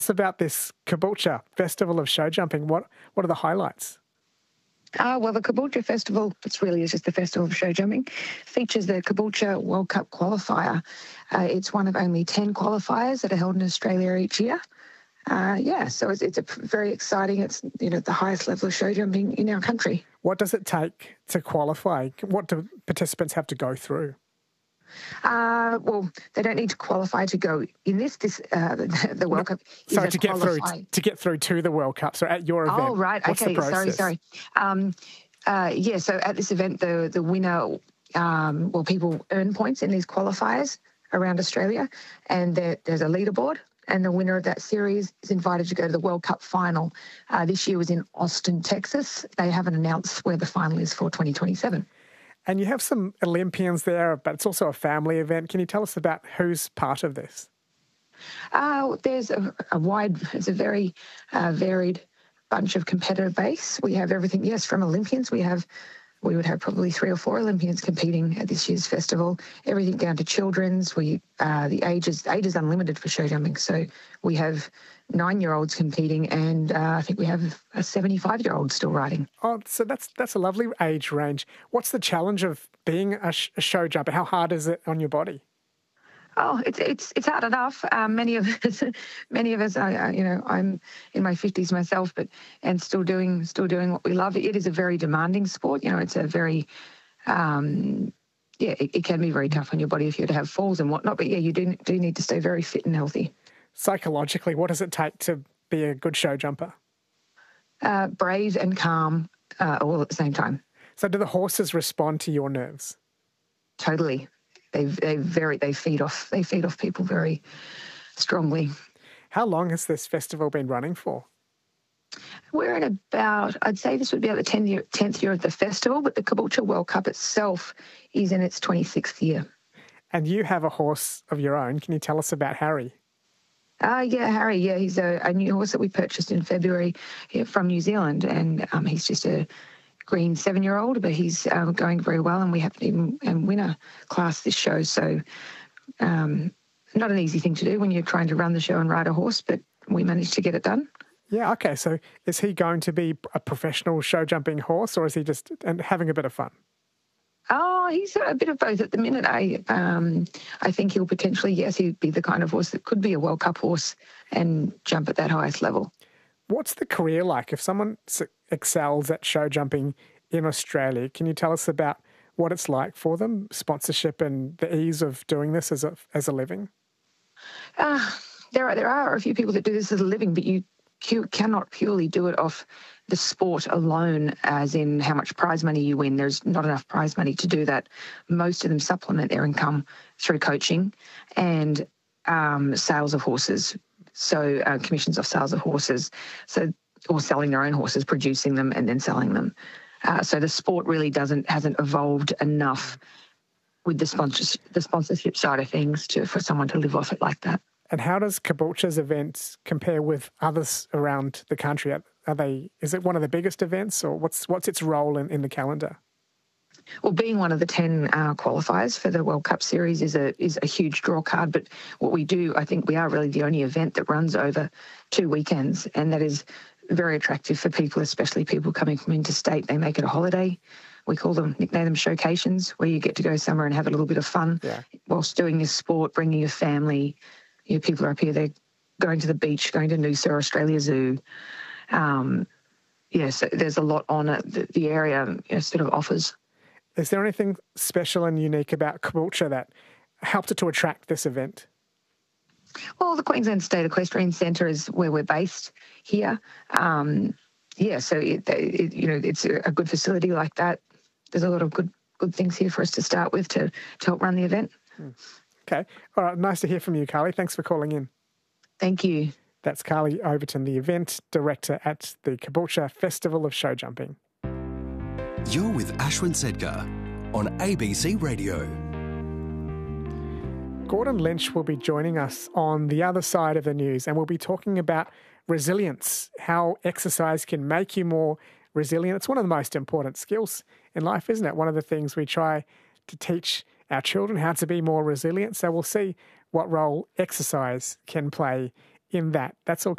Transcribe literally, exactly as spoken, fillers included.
It's about this Caboolture Festival of Show Jumping. What what are the highlights? Uh, well, the Caboolture Festival, it's really is just the Festival of Show Jumping, features the Caboolture World Cup qualifier. Uh, it's one of only ten qualifiers that are held in Australia each year. Uh, yeah, so it's, it's a very exciting, it's, you know, the highest level of show jumping in our country. What does it take to qualify? What do participants have to go through? Uh, well, they don't need to qualify to go in this. This uh, the, the World no, Cup. Sorry, to get through to get through to the World Cup. So at your event, oh right, what's okay, the process? sorry, sorry. Um, uh, yeah, so at this event, the the winner, um, well, people earn points in these qualifiers around Australia, and there, there's a leaderboard. And the winner of that series is invited to go to the World Cup final. Uh, this year was in Austin, Texas. They haven't announced where the final is for twenty twenty-seven. And you have some Olympians there, but it's also a family event. Can you tell us about who's part of this? Uh, there's a, a wide, it's a very uh, varied bunch of competitor base. We have everything, yes, from Olympians. We have, we would have probably three or four Olympians competing at this year's festival. Everything down to children's. We uh, the age is age is unlimited for show jumping. So we have nine-year-olds competing, and uh, I think we have a seventy-five-year-old still riding. Oh, so that's that's a lovely age range. What's the challenge of being a, sh- a show jumper? How hard is it on your body? Oh, it's it's it's hard enough. Um, many of us, many of us, I, I, you know, I'm in my fifties myself, but and still doing still doing what we love. It is a very demanding sport. You know, it's a very, um, yeah, it, it can be very tough on your body if you were to have falls and whatnot. But yeah, you do do need to stay very fit and healthy. Psychologically, what does it take to be a good show jumper? Uh, brave and calm, uh, all at the same time. So, do the horses respond to your nerves? Totally. They they very they feed off they feed off people very strongly. How long has this festival been running for? We're in about, I'd say this would be about the tenth year, tenth year of the festival, but the Caboolture World Cup itself is in its twenty-sixth year. And you have a horse of your own. Can you tell us about Harry? Uh, yeah, Harry, yeah, he's a, a new horse that we purchased in February here from New Zealand, and um, he's just a green seven-year-old, but he's um, going very well, and we happen to even um, win a class this show, so um, not an easy thing to do when you're trying to run the show and ride a horse, but we managed to get it done. Yeah, okay, so is he going to be a professional show-jumping horse, or is he just and having a bit of fun? Oh, he's a bit of both at the minute. I um, I think he'll potentially, yes, he'd be the kind of horse that could be a World Cup horse and jump at that highest level. What's the career like? If someone excels at show jumping in Australia, can you tell us about what it's like for them, sponsorship and the ease of doing this as a as a living? Uh, there are there are a few people that do this as a living, but you, you cannot purely do it off the sport alone, as in how much prize money you win. There's not enough prize money to do that. Most of them supplement their income through coaching and um, sales of horses. So uh, commissions off sales of horses, so or selling their own horses, producing them and then selling them. Uh, so the sport really doesn't hasn't evolved enough with the sponsorship, the sponsorship side of things to for someone to live off it like that. And how does Caboolture's events compare with others around the country? Are they? Is it one of the biggest events, or what's what's its role in, in the calendar? Well, being one of the ten uh, qualifiers for the World Cup Series is a is a huge draw card. But what we do, I think we are really the only event that runs over two weekends, and that is very attractive for people, especially people coming from interstate. They make it a holiday. We call them, nickname them showcations, where you get to go somewhere and have a little bit of fun yeah. whilst doing your sport, bringing your family. You know, people are up here, they're going to the beach, going to Noosa, Australia Zoo. Um, yeah, so there's a lot on it that the area you know, sort of offers. Is there anything special and unique about Caboolture that helped it to attract this event? Well, the Queensland State Equestrian Centre is where we're based here. Um, yeah, so it, it, you know it's a good facility like that. There's a lot of good good things here for us to start with to, to help run the event. Okay. All right. Nice to hear from you, Carly. Thanks for calling in. Thank you. That's Carly Overton, the event director at the Caboolture Festival of Show Jumping. You're with Ashwin Sedgar on A B C Radio. Gordon Lynch will be joining us on the other side of the news, and we'll be talking about resilience, how exercise can make you more resilient. It's one of the most important skills in life, isn't it? One of the things we try to teach our children, how to be more resilient. So we'll see what role exercise can play in that. That's all